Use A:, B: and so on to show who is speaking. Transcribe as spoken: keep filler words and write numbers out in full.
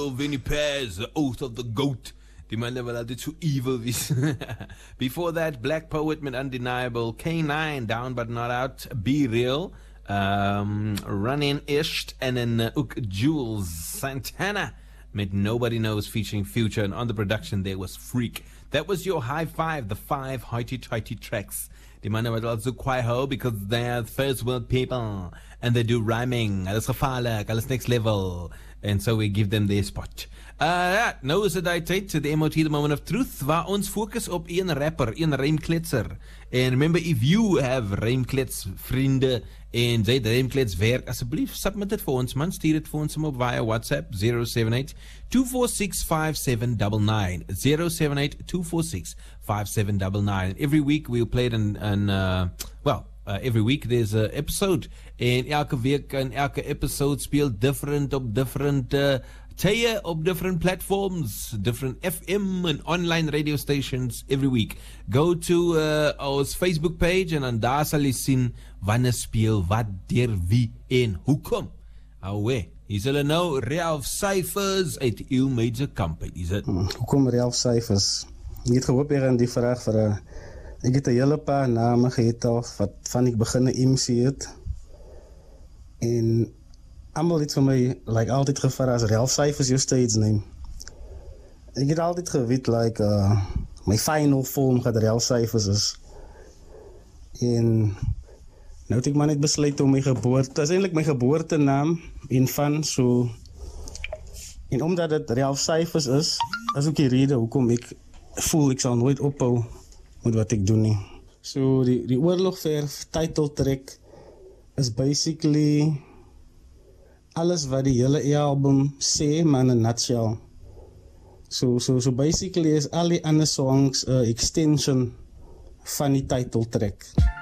A: Vinnie Paz, The Oath of the Goat. Die manne wat altyd so evil was. Before that, Black Poet met Undeniable, K nine, Down But Not Out, Be Real, um, Running Isht, and then uh, ook Jules Santana met Nobody Knows featuring Future, and on the production there was Freak. That was your high five, the five hoity-toity tracks. Die manne wat also quite ho because they're first world people and they do rhyming. Alles gevaarlik, alles next level. And so we give them their spot. Uh, ja, nou is het tijd to the M O T, the moment of truth, waar ons focus op een rapper, een rijmkletser. And remember, if you have rijmklets vrienden en jy rijmklets werk, asseblief, submit het vir ons, man. Stuur het vir ons op via WhatsApp zero seven eight, two four six, five seven nine nine. zero seven eight, two four six, five seven nine nine. Every week we'll play it in, in uh, well, Uh, every week there's an episode en elke week en elke episode speel different op different uh, tye op different platforms, different F M and online radio stations every week. Go to uh, our Facebook page en dan daar sal jy sien wanneer speel, wat, deur wie en hoekom. Alwe, hier sal nou Ralph Cyphers uit Ill Major Company. Is it?
B: Hmm, hoekom Ralph Cyphers? Ek het gehoop hier aan die vraag vir 'n Ek het 'n hele paar name gehad al wat van ek begin 'n M C het. En almal het vir my like altyd gevra as Ralph Cyphers jou stage name. Ek het altyd geweet like uh, my final form gaan Ralph Cyphers is. En nou het ek maar net besluit om my geboorte, dit is eintlik my geboortenaam en van so en omdat dit Ralph Cyphers is, is ook die rede hoekom ek voel ek sal nooit ophou met wat ek doen nie. So die, die oorlogverf title track is basically alles wat die hele album sê, maar in a nutshell. So, so, so basically is al die ander songs 'n uh, extension van die title track.